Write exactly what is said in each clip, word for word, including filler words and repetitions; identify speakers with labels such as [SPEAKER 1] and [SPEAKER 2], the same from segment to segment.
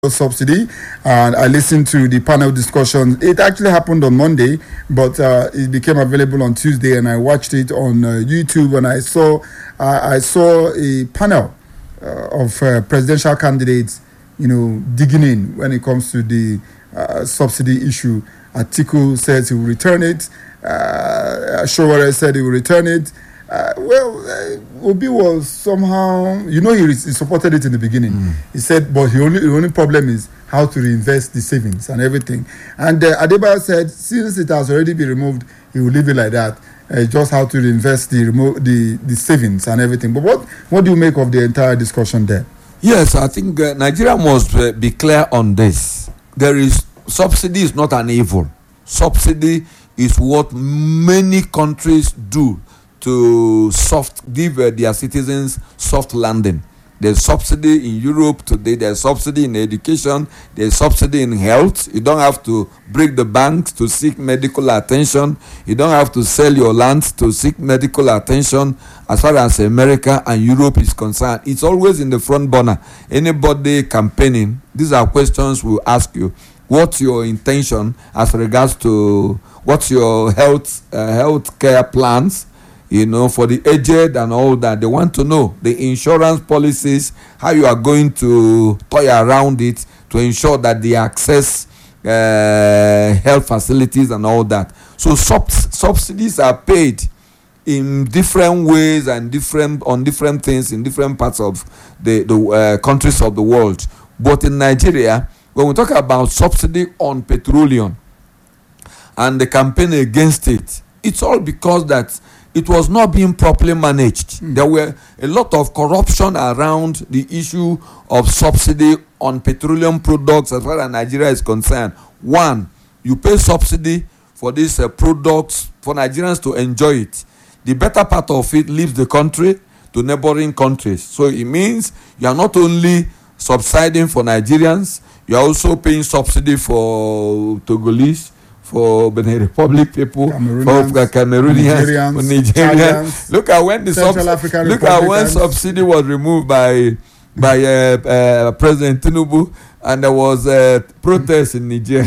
[SPEAKER 1] subsidy, and I listened to the panel discussion. It actually happened on Monday, but uh, it became available on Tuesday, and I watched it on uh, YouTube. And I saw uh, I saw a panel uh, of uh, presidential candidates, you know, digging in when it comes to the uh, subsidy issue. Atiku says he will return it. Uh, Showore said he will return it. Uh, well, uh, Obi was somehow, you know, he, he supported it in the beginning. Mm. He said, but the only, the only problem is how to reinvest the savings and everything. And uh, Adebayo said, since it has already been removed, he will leave it like that. Uh, just how to reinvest the, remo- the the savings and everything. But what, what do you make of the entire discussion there?
[SPEAKER 2] Yes, I think uh, Nigeria must uh, be clear on this. There is, subsidy is not an evil. Subsidy is what many countries do to soft give uh, their citizens soft landing. There's subsidy in Europe today. There's subsidy in education. There's subsidy in health. You don't have to break the banks to seek medical attention. You don't have to sell your land to seek medical attention. As far as America and Europe is concerned, it's always in the front burner. Anybody campaigning, these are questions we'll ask you. What's your intention as regards to what's your health uh, health care plans? You know, for the aged and all that. They want to know the insurance policies, how you are going to toy around it to ensure that they access uh, health facilities and all that. So sub- subsidies are paid in different ways and different on different things in different parts of the, the uh, countries of the world. But in Nigeria, when we talk about subsidy on petroleum and the campaign against it, it's all because that it was not being properly managed. Mm. There were a lot of corruption around the issue of subsidy on petroleum products as far as Nigeria is concerned. One, you pay subsidy for these uh, products for Nigerians to enjoy it. The better part of it leaves the country to neighboring countries. So it means you are not only subsiding for Nigerians, you are also paying subsidy for Togolese, for Benin Republic people,
[SPEAKER 1] Cameroonians,
[SPEAKER 2] for Cameroonians,
[SPEAKER 1] Nigerians,
[SPEAKER 2] for Nigerians. Look at when the
[SPEAKER 1] Central
[SPEAKER 2] subs-
[SPEAKER 1] African
[SPEAKER 2] look at when subsidy was removed by by uh, uh, President Tinubu, and there was a protest in Nigeria.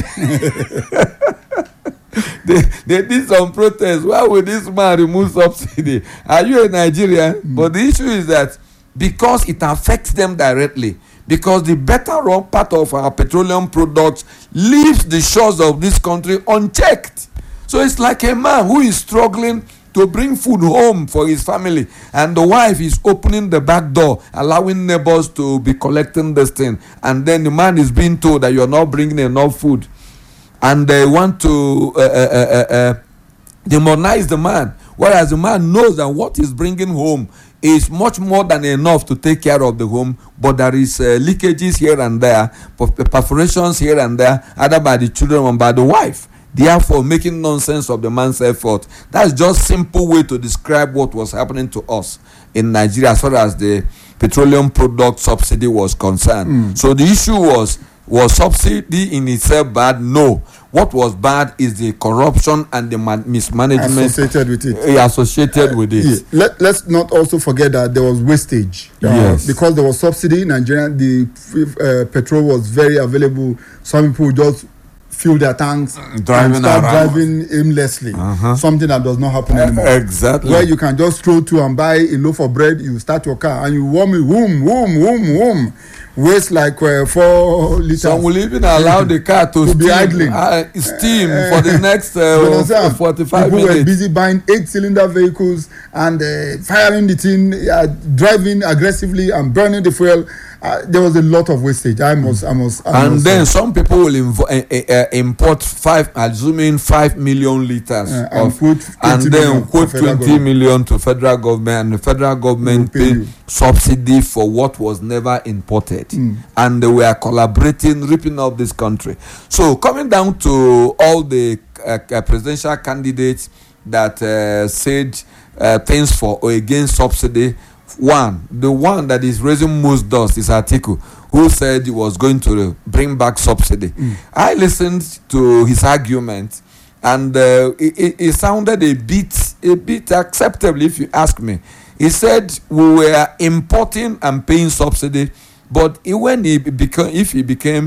[SPEAKER 2] they, they did some protest. Why would this man remove subsidy? Are you a Nigerian? Mm. But the issue is that because it affects them directly. Because the better run part of our petroleum products leaves the shores of this country unchecked. So it's like a man who is struggling to bring food home for his family, and the wife is opening the back door, allowing neighbors to be collecting this thing, and then the man is being told that you're not bringing enough food, and they want to uh, uh, uh, uh, demonize the man, whereas the man knows that what he's bringing home is much more than enough to take care of the home, but there is uh, leakages here and there, perforations here and there, either by the children or by the wife, therefore making nonsense of the man's effort. That's just simple way to describe what was happening to us in Nigeria as far as the petroleum product subsidy was concerned. Mm. So the issue was, was subsidy in itself bad? No. What was bad is the corruption and the man- mismanagement
[SPEAKER 1] associated with it.
[SPEAKER 2] Uh, associated uh, with it.
[SPEAKER 1] Yeah. Let, let's not also forget that there was wastage. Uh,
[SPEAKER 2] yes.
[SPEAKER 1] Because there was subsidy in Nigeria, the uh, petrol was very available. Some people just fill their tanks
[SPEAKER 2] driving
[SPEAKER 1] and start
[SPEAKER 2] around.
[SPEAKER 1] driving aimlessly. Uh-huh. Something that does not happen
[SPEAKER 2] uh,
[SPEAKER 1] anymore.
[SPEAKER 2] Exactly.
[SPEAKER 1] Where you can just stroll to and buy a loaf of bread, you start your car and you warm it, whoom, whoom, whoom, whoom. Waste like uh, four liters.
[SPEAKER 2] Some will even allow the car to,
[SPEAKER 1] to
[SPEAKER 2] steam,
[SPEAKER 1] be idling.
[SPEAKER 2] Uh, steam uh, for the next uh, forty-five
[SPEAKER 1] People
[SPEAKER 2] minutes.
[SPEAKER 1] People were busy buying eight-cylinder vehicles and uh, firing the thing, uh, driving aggressively and burning the fuel. Uh, there was a lot of wastage. I must, I must. I
[SPEAKER 2] and
[SPEAKER 1] must
[SPEAKER 2] then
[SPEAKER 1] say.
[SPEAKER 2] some people will invo- uh, uh, import five, assuming five million liters,
[SPEAKER 1] uh,
[SPEAKER 2] of,
[SPEAKER 1] and,
[SPEAKER 2] and then quote twenty million to federal government, and the federal government paid subsidy for what was never imported, mm. and they were collaborating, ripping up this country. So coming down to all the uh, uh, presidential candidates that uh, said uh, things for or against subsidy. One, the one that is raising most dust is Atiku, who said he was going to bring back subsidy. Mm. I listened to his argument, and uh, it, it sounded a bit, a bit acceptable, if you ask me. He said we were importing and paying subsidy, But he, when he became, if he became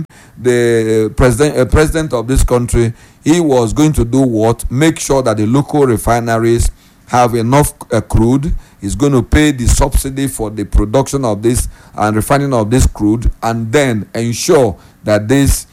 [SPEAKER 2] the president, uh, president of this country, he was going to do what? Make sure that the local refineries have enough uh, crude. He's going to pay the subsidy for the production of this and refining of this crude, and then ensure that these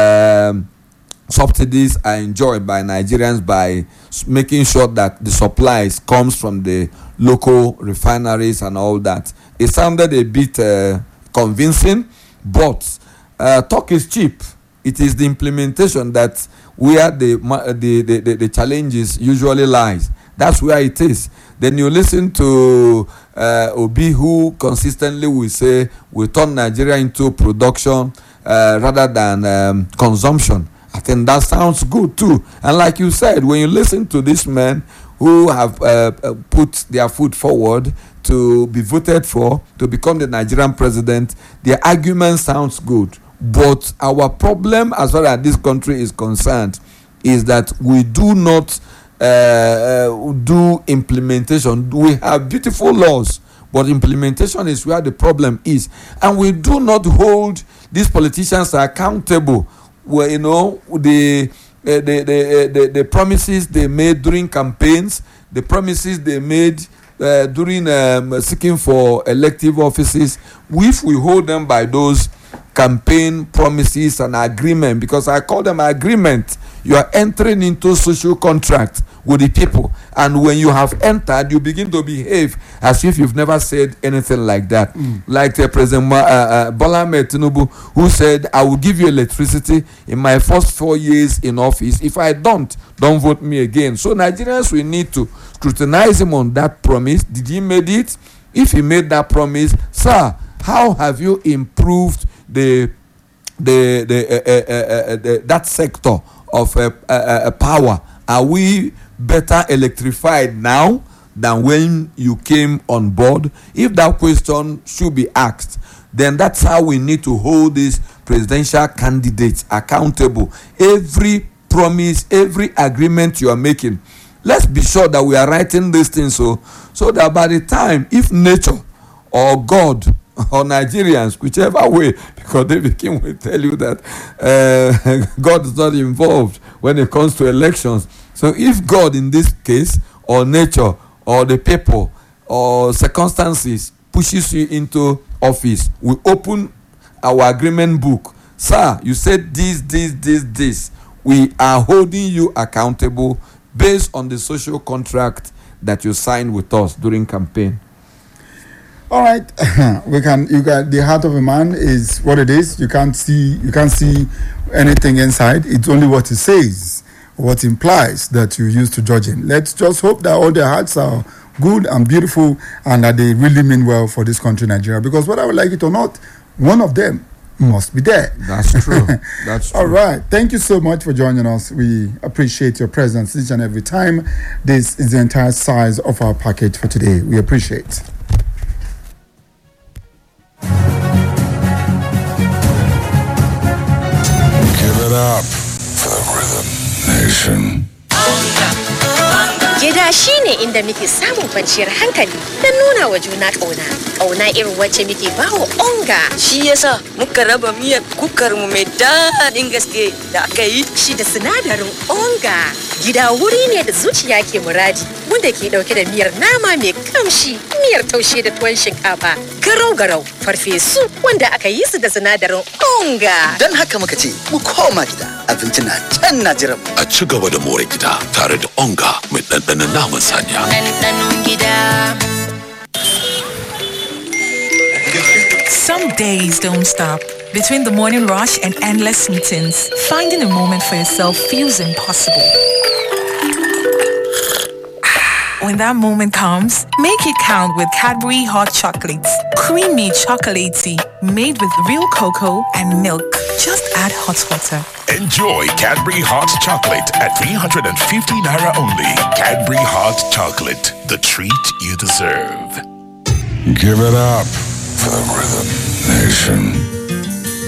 [SPEAKER 2] um, subsidies are enjoyed by Nigerians by making sure that the supplies comes from the local refineries and all that. It sounded a bit uh, convincing, but uh, talk is cheap. It is the implementation that where the the, the, the, the challenges usually lies. That's where it is. Then you listen to uh, Obi, who consistently will say we turn Nigeria into production uh, rather than um, consumption. I think that sounds good too. And like you said, when you listen to these men who have uh, put their foot forward to be voted for, to become the Nigerian president, their argument sounds good. But our problem as far as this country is concerned is that we do not uh, uh, do implementation. We have beautiful laws, but implementation is where the problem is. And we do not hold these politicians accountable. Where, you know, the, uh, the, the, the, the promises they made during campaigns, the promises they made uh, during um, seeking for elective offices, if we hold them by those campaign promises and agreement, because I call them agreement, you are entering into social contract with the people, and when you have entered, you begin to behave as if you've never said anything like that. Mm. Like the President uh, uh, Bola Ahmed Tinubu, who said, I will give you electricity in my first four years in office. If I don't, don't vote me again. So Nigerians, we need to scrutinize him on that promise. Did he made it? If he made that promise, sir, how have you improved the the the, uh, uh, uh, uh, the that sector of uh, uh, uh, power? Are we better electrified now than when you came on board? If that question should be asked, then that's how we need to hold these presidential candidates accountable. Every promise, every agreement you are making, let's be sure that we are writing these things so so that by the time, if nature or God or Nigerians, whichever way, because David King will tell you that uh, God is not involved when it comes to elections. So if God in this case, or nature, or the people, or circumstances pushes you into office, we open our agreement book. Sir, you said this, this, this, this. We are holding you accountable based on the social contract that you signed with us during campaign.
[SPEAKER 1] All right, we can. You got the heart of a man is what it is. You can't see. You can't see anything inside. It's only what it says, what implies that you use to judge him. Let's just hope that all their hearts are good and beautiful, and that they really mean well for this country, Nigeria. Because whether I would like it or not, one of them must be there.
[SPEAKER 2] That's true. That's true.
[SPEAKER 1] All right. Thank you so much for joining us. We appreciate your presence each and every time. This is the entire size of our package for today. We appreciate.
[SPEAKER 3] Up for the Rhythm Nation.
[SPEAKER 4] Gida shi ne inda muke samun kwanciyar hankali don nuna wa juna ƙauna. Ƙauna irin wacce muke bawa onga.
[SPEAKER 5] Shi yasa muka raba miyar kukar mu mai daɗin gaske da aka yi.
[SPEAKER 4] Shi da sinadarin onga. Gida wuri ne da zuciya ke muradi, wanda ke ɗauke da miyar nama mai kamshi, miyar taushe da tuwon shinkafa, garau-garau, farfesu wanda aka yi su da sinadarin onga.
[SPEAKER 6] Don haka muka ce mu koma gida, abinci na can na jiran mu.
[SPEAKER 3] A ci gaba da more gida tare da onga mai ɗanɗanon naman saniya.
[SPEAKER 5] Ɗanɗanon gida.
[SPEAKER 7] Some days don't stop. Between the morning rush and endless meetings, finding a moment for yourself feels impossible. When that moment comes, make it count with Cadbury Hot Chocolates. Creamy chocolatey, made with real cocoa and milk. Just add hot water.
[SPEAKER 3] Enjoy Cadbury Hot Chocolate at three hundred fifty naira only. Cadbury Hot Chocolate, the treat you deserve. Give it up for the Rhythm Nation.